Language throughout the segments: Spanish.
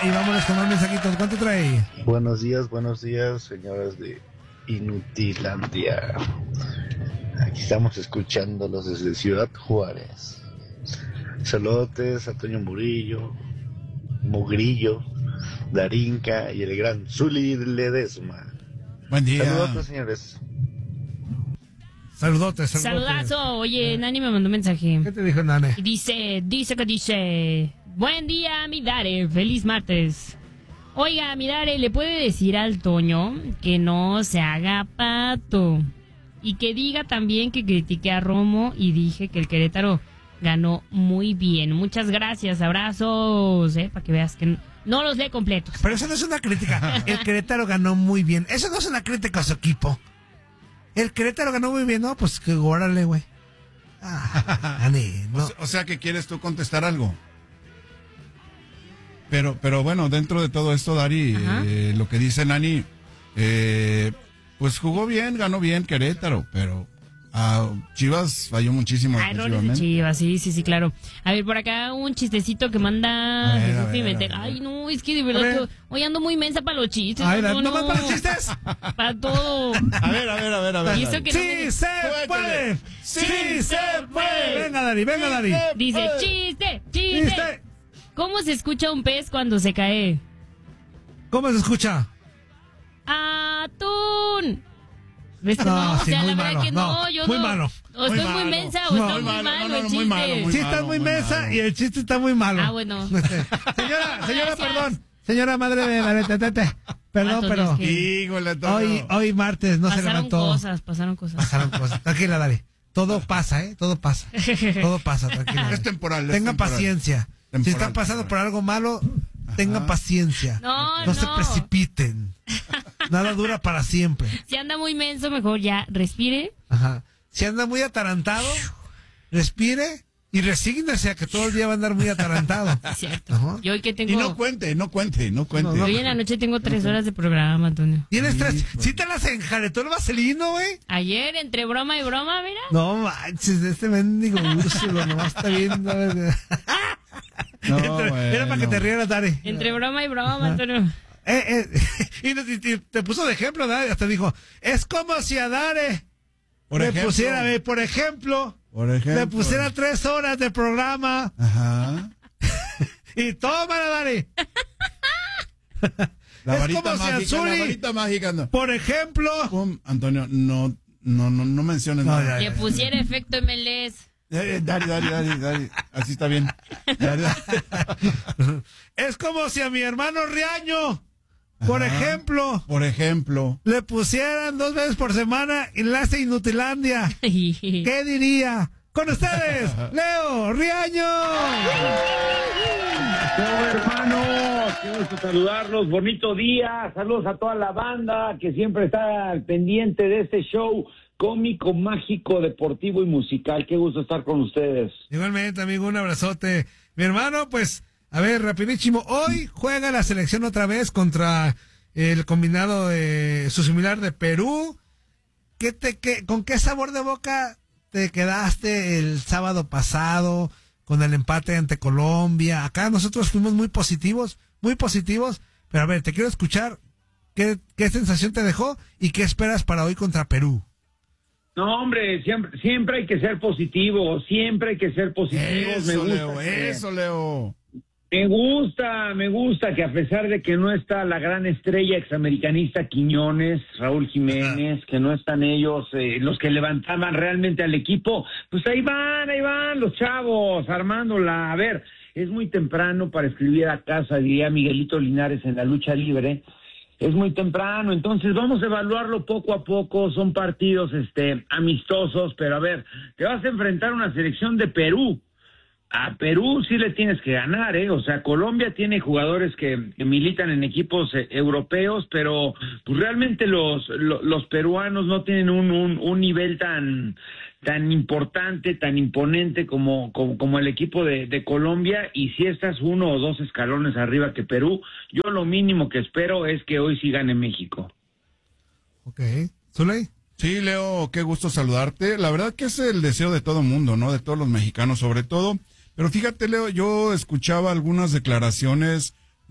y vámonos con más mensajitos. ¿Cuánto trae? Buenos días, señoras de Inutilandia. Aquí estamos escuchándolos desde Ciudad Juárez. Saludos a Toño Mugrillo, Darinka y el gran Zuli Ledesma. Buen día. Saludos, señores. Saludotes. Saludazo. Oye, Nani me mandó un mensaje. ¿Qué te dijo, Nane? Y dice, buen día, mi Dare, feliz martes. Oiga, mi Dare, ¿le puede decir al Toño que no se haga pato? Y que diga también que critiqué a Romo y dije que el Querétaro ganó muy bien. Muchas gracias, abrazos, para que veas que no los lee completos. Pero eso no es una crítica. El Querétaro ganó muy bien. Eso no es una crítica a su equipo. El Querétaro ganó muy bien, ¿no? Pues que órale, güey. Nani, no. O sea que quieres tú contestar algo. Pero bueno, dentro de todo esto, Dari, lo que dice Nani, pues jugó bien, ganó bien Querétaro, pero Chivas falló muchísimo. Errores de Chivas, sí, claro. A ver, por acá un chistecito que manda Jesús Pimentel. Ay, no, es que de verdad que hoy ando muy mensa para los chistes. ¿No más para los chistes? Para todo. A ver. ¿Y eso que ¡Sí se puede! ¡Sí se puede! Venga, Dari. Dice, chiste. ¿Cómo se escucha un pez cuando se cae? ¿Cómo se escucha? ¡Atún! ¿Ves que no? O sea, muy la malo. verdad que no, yo muy no. malo. O estoy muy mensa o estoy muy malo el chiste. Sí, estás muy mensa y el chiste está muy malo. Bueno. Señora, perdón. Señora madre de la perdón, pero hoy martes no se levantó. Pasaron cosas. Tranquila, Dari. Todo pasa, Todo pasa, tranquila. Es temporal. Tenga paciencia. Si están pasando por algo malo, tengan paciencia. No se precipiten. Nada dura para siempre. Si anda muy menso, mejor ya respire. Ajá. Si anda muy atarantado, respire y resígnese a que todo el día va a andar muy atarantado. Cierto. Ajá. Y hoy que tengo... Y no cuente. Hoy en la noche tengo 3 horas de programa, Antonio. ¿Tienes 3? ¿Sí te las enjaretó el vaselino, güey? Ayer, entre broma y broma, mira. No manches, este mendigo Úrsulo nomás está viendo. Era para que te rieras, Dari. Entre broma y broma, Antonio. Y te puso de ejemplo, Dari. Hasta dijo, es como si a Dare pusiera, por ejemplo, le pusiera 3 horas de programa. Ajá. Y tómala, Dari. La varita mágica, no. Por ejemplo. Antonio, no menciones nada. Que pusiera efecto MLS. Dari. Así está bien. Dari. Es como si a mi hermano Riaño, por ejemplo, le pusieran 2 veces por semana enlace Inutilandia. ¿Qué diría? Con ustedes, Leo Riaño. Hola, hermanos, qué gusto saludarlos, bonito día, saludos a toda la banda que siempre está al pendiente de este show cómico, mágico, deportivo y musical. Qué gusto estar con ustedes. Igualmente, amigo, un abrazote. Mi hermano, pues, a ver, rapidísimo, hoy juega la selección otra vez contra el combinado su similar de Perú. ¿Con qué sabor de boca te quedaste el sábado pasado con el empate ante Colombia? Acá nosotros fuimos muy positivos, pero a ver, te quiero escuchar qué sensación te dejó y qué esperas para hoy contra Perú. No, hombre, siempre hay que ser positivo, Eso, Leo. Me gusta que a pesar de que no está la gran estrella examericanista Quiñones, Raúl Jiménez, que no están ellos los que levantaban realmente al equipo, pues ahí van los chavos armándola. A ver, es muy temprano para escribir a casa, diría Miguelito Linares en la lucha libre. Es muy temprano, entonces vamos a evaluarlo poco a poco. Son partidos amistosos, pero a ver, te vas a enfrentar a una selección de Perú. A Perú sí le tienes que ganar, O sea, Colombia tiene jugadores que militan en equipos europeos, pero pues realmente los peruanos no tienen un nivel tan importante, tan imponente como el equipo de Colombia, y si estás 1 o 2 escalones arriba que Perú, yo lo mínimo que espero es que hoy sí gane México. Ok. ¿Zuley? Sí, Leo, qué gusto saludarte. La verdad que es el deseo de todo mundo, ¿no? De todos los mexicanos sobre todo. Pero fíjate, Leo, yo escuchaba algunas declaraciones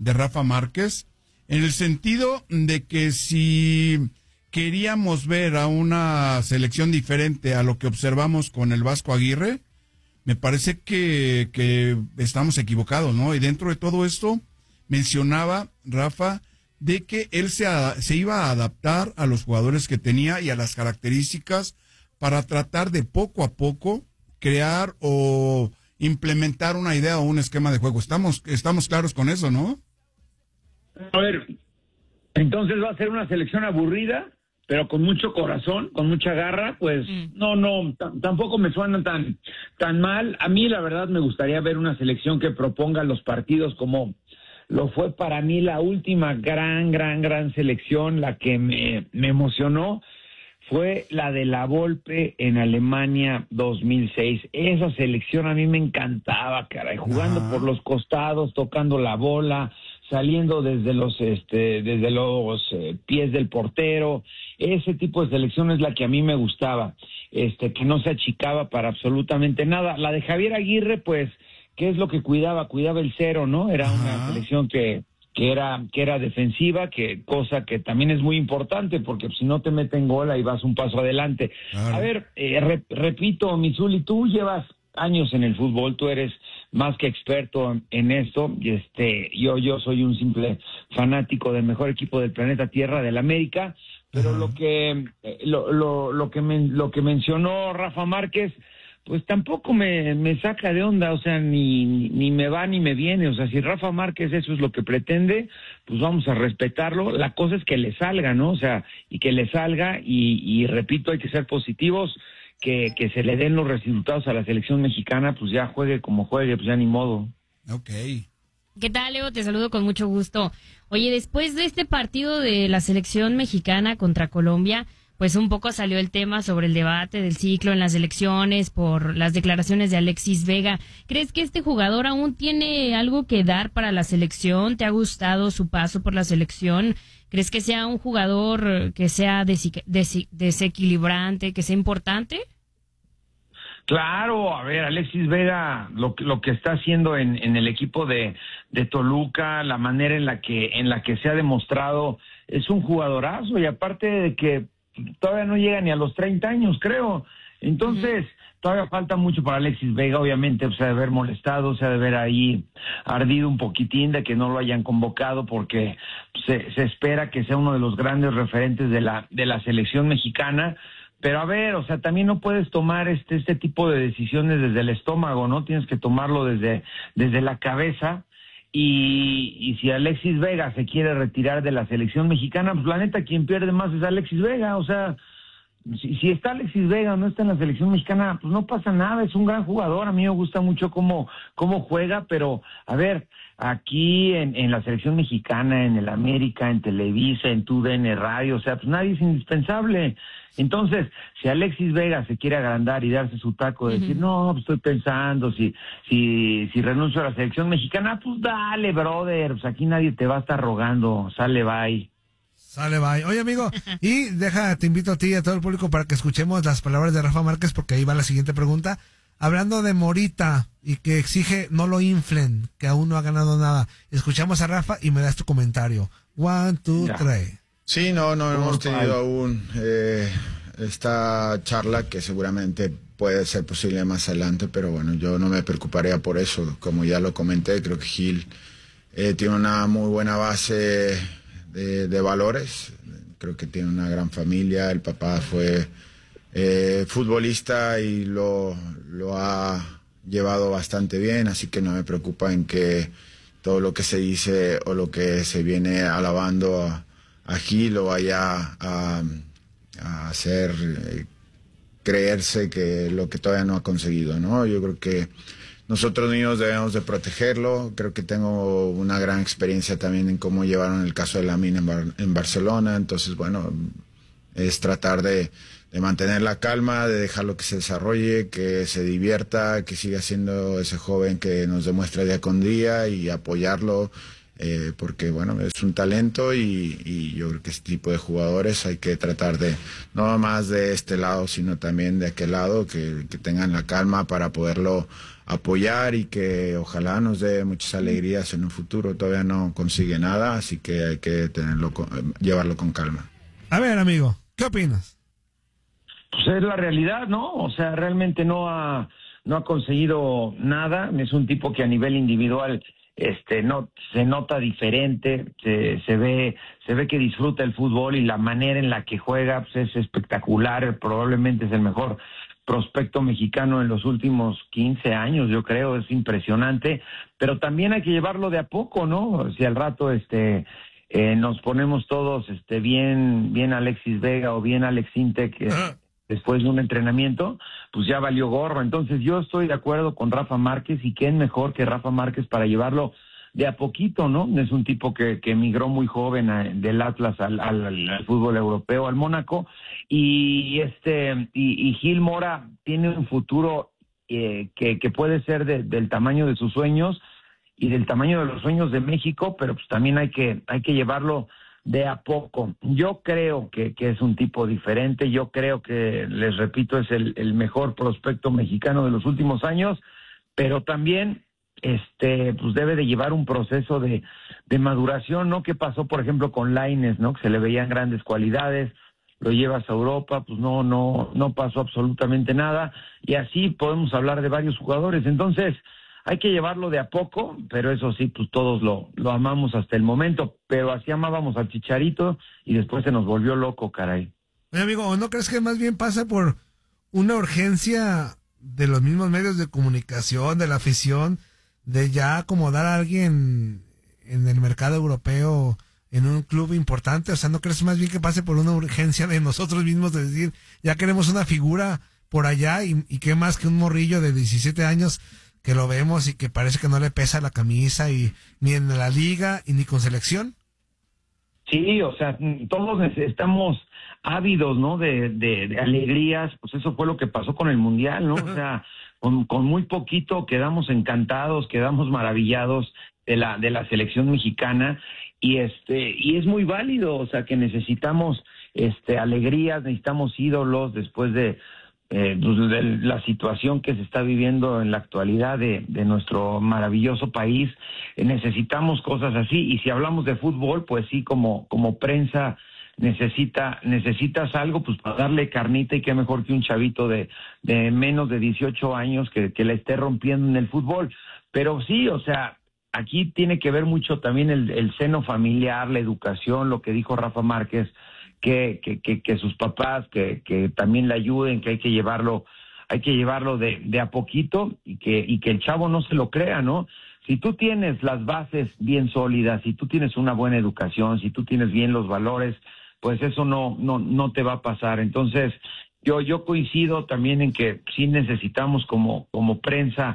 de Rafa Márquez, en el sentido de que si queríamos ver a una selección diferente a lo que observamos con el Vasco Aguirre, me parece que estamos equivocados, ¿no? Y dentro de todo esto, mencionaba Rafa de que él se iba a adaptar a los jugadores que tenía y a las características para tratar de poco a poco crear o implementar una idea o un esquema de juego. Estamos claros con eso, ¿no? A ver, entonces va a ser una selección aburrida, pero con mucho corazón, con mucha garra, pues tampoco me suena tan mal. A mí la verdad me gustaría ver una selección que proponga los partidos como lo fue para mí la última gran selección, la que me emocionó, fue la de la Volpe en Alemania 2006. Esa selección a mí me encantaba, caray, jugando por los costados, tocando la bola, saliendo desde los pies del portero. Ese tipo de selección es la que a mí me gustaba, que no se achicaba para absolutamente nada. La de Javier Aguirre, pues, ¿qué es lo que cuidaba? Cuidaba el cero, ¿no? Era una selección que era defensiva, cosa que también es muy importante, porque si no te meten gol, ahí vas un paso adelante. Claro. A ver, repito, Mizuli, tú llevas años en el fútbol, tú eres más que experto en esto, y yo soy un simple fanático del mejor equipo del planeta Tierra, del América, pero lo que mencionó Rafa Márquez, pues tampoco me saca de onda, o sea, ni me va ni me viene. O sea, si Rafa Márquez eso es lo que pretende, pues vamos a respetarlo. La cosa es que le salga, ¿no? O sea, y que le salga, y repito, hay que ser positivos, que se le den los resultados a la selección mexicana, pues ya juegue como juegue, pues ya ni modo. Ok. ¿Qué tal, Leo? Te saludo con mucho gusto. Oye, después de este partido de la selección mexicana contra Colombia, pues un poco salió el tema sobre el debate del ciclo en las elecciones por las declaraciones de Alexis Vega. ¿Crees que este jugador aún tiene algo que dar para la selección? ¿Te ha gustado su paso por la selección? ¿Crees que sea un jugador que sea desequilibrante, que sea importante? Claro, a ver, Alexis Vega, lo que está haciendo en el equipo de Toluca, la manera en la que se ha demostrado, es un jugadorazo, y aparte de que todavía no llega ni a los 30 años, creo. Entonces, todavía falta mucho para Alexis Vega, obviamente, se ha de haber molestado, se ha de haber ahí ardido un poquitín de que no lo hayan convocado, porque se espera que sea uno de los grandes referentes de la selección mexicana. Pero a ver, o sea, también no puedes tomar este tipo de decisiones desde el estómago, ¿no? Tienes que tomarlo desde la cabeza. Y si Alexis Vega se quiere retirar de la selección mexicana, pues la neta, quien pierde más es Alexis Vega. O sea, si está Alexis Vega o no está en la selección mexicana, pues no pasa nada, es un gran jugador. A mí me gusta mucho cómo juega, pero a ver, aquí en la selección mexicana, en el América, en Televisa, en TUDN Radio, o sea, pues nadie es indispensable. Entonces, si Alexis Vega se quiere agrandar y darse su taco de decir, no, pues estoy pensando, si renuncio a la selección mexicana, pues dale, brother, pues aquí nadie te va a estar rogando, sale, bye. Sale, bye. Oye, amigo, y te invito a ti y a todo el público para que escuchemos las palabras de Rafa Márquez, porque ahí va la siguiente pregunta. Hablando de Morita y que exige no lo inflen, que aún no ha ganado nada. Escuchamos a Rafa y me das tu comentario. 1, 2, 3. Sí, no hemos tenido aún esta charla, que seguramente puede ser posible más adelante, pero bueno, yo no me preocuparía por eso. Como ya lo comenté, creo que Gil tiene una muy buena base de valores. Creo que tiene una gran familia. El papá fue futbolista y lo ha llevado bastante bien, así que no me preocupa en que todo lo que se dice o lo que se viene alabando a Gil lo vaya a hacer creerse que lo que todavía no ha conseguido, ¿no? Yo creo que nosotros mismos debemos de protegerlo. Creo que tengo una gran experiencia también en cómo llevaron el caso de Lamine en Barcelona. Entonces, bueno, es tratar de mantener la calma, de dejarlo que se desarrolle, que se divierta, que siga siendo ese joven que nos demuestra día con día, y apoyarlo porque bueno, es un talento y yo creo que este tipo de jugadores hay que tratar de, no más de este lado, sino también de aquel lado, que tengan la calma para poderlo apoyar y que ojalá nos dé muchas alegrías en un futuro. Todavía no consigue nada, así que hay que llevarlo con calma. A ver, amigo, ¿qué opinas? Pues es la realidad, ¿no? O sea, realmente no ha conseguido nada. Es un tipo que a nivel individual no se nota diferente, se ve que disfruta el fútbol y la manera en la que juega pues es espectacular. Probablemente es el mejor prospecto mexicano en los últimos 15 años, yo creo. Es impresionante, pero también hay que llevarlo de a poco, ¿no? Si al rato nos ponemos todos bien Alexis Vega o bien Alex Intec después de un entrenamiento, pues ya valió gorro. Entonces yo estoy de acuerdo con Rafa Márquez, y quién mejor que Rafa Márquez para llevarlo de a poquito, ¿no? Es un tipo que emigró muy joven del Atlas al fútbol europeo, al Mónaco, y Gil Mora tiene un futuro que puede ser del tamaño de sus sueños y del tamaño de los sueños de México, pero pues también hay que llevarlo de a poco. Yo creo que es un tipo diferente. Yo creo que, les repito, es el mejor prospecto mexicano de los últimos años, pero también pues debe de llevar un proceso de maduración, ¿no? ¿Qué pasó, por ejemplo, con Lainez, ¿no? Que se le veían grandes cualidades, lo llevas a Europa, pues no pasó absolutamente nada, y así podemos hablar de varios jugadores. Entonces hay que llevarlo de a poco, pero eso sí, pues todos lo amamos hasta el momento, pero así amábamos al Chicharito y después se nos volvió loco, caray. Oye, amigo, ¿no crees que más bien pasa por una urgencia de los mismos medios de comunicación, de la afición, de ya acomodar a alguien en el mercado europeo, en un club importante? O sea, ¿no crees más bien que pase por una urgencia de nosotros mismos de decir, ya queremos una figura por allá y qué más que un morrillo de 17 años que lo vemos y que parece que no le pesa la camisa y ni en la liga y ni con selección? Sí, o sea, todos estamos ávidos, ¿no? De alegrías. Pues eso fue lo que pasó con el Mundial, ¿no? O sea, con muy poquito quedamos encantados, quedamos maravillados de la selección mexicana, y es muy válido. O sea, que necesitamos alegrías, necesitamos ídolos después de la situación que se está viviendo en la actualidad de nuestro maravilloso país. Necesitamos cosas así, y si hablamos de fútbol, pues sí, como prensa necesitas algo pues para darle carnita, y qué mejor que un chavito de menos de 18 años que la esté rompiendo en el fútbol. Pero sí, o sea, aquí tiene que ver mucho también el seno familiar, la educación, lo que dijo Rafa Márquez, que sus papás que también le ayuden, que hay que llevarlo de a poquito, y que el chavo no se lo crea, ¿no? Si tú tienes las bases bien sólidas, si tú tienes una buena educación, si tú tienes bien los valores, pues eso no te va a pasar. Entonces, yo coincido también en que sí necesitamos como prensa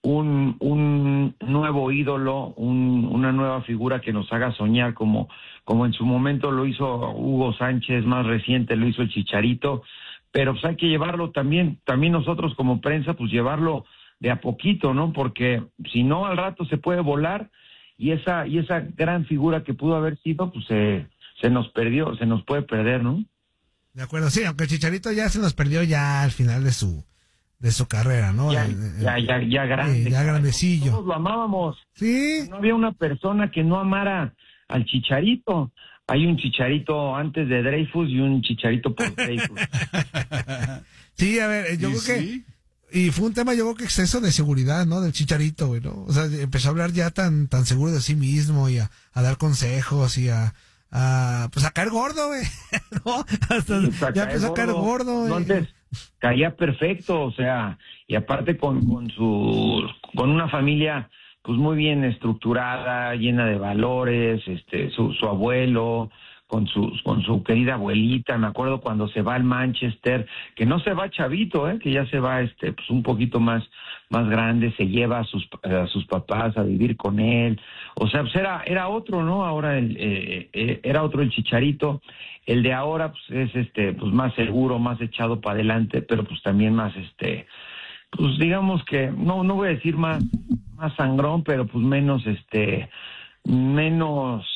un nuevo ídolo, una nueva figura que nos haga soñar, como en su momento lo hizo Hugo Sánchez, más reciente lo hizo el Chicharito, pero pues hay que llevarlo también nosotros como prensa, pues llevarlo de a poquito, ¿no? Porque si no, al rato se puede volar, y esa gran figura que pudo haber sido, pues se nos perdió, se nos puede perder, ¿no? De acuerdo, sí, aunque el Chicharito ya se nos perdió ya al final de su carrera, ¿no? Ya grande. Ya grandecillo. Todos lo amábamos. Sí. No había una persona que no amara al Chicharito. Hay un Chicharito antes de Dreyfus y un Chicharito por Dreyfus. Sí, a ver, yo creo que... Y fue un tema, yo creo que exceso de seguridad, ¿no? Del Chicharito, güey, ¿no? O sea, empezó a hablar ya tan seguro de sí mismo, y a dar consejos, y pues a caer gordo, güey, ¿no? Hasta ya empezó a caer gordo, güey. No, antes caía perfecto, o sea, y aparte con una familia pues muy bien estructurada, llena de valores, su abuelo, con su querida abuelita. Me acuerdo cuando se va al Manchester, que no se va chavito, que ya se va pues un poquito más grande, se lleva a sus papás a vivir con él. O sea, pues era otro, ¿no? Ahora era otro el Chicharito. El de ahora pues es pues más seguro, más echado para adelante, pero pues también más pues digamos que no voy a decir más sangrón, pero pues menos menos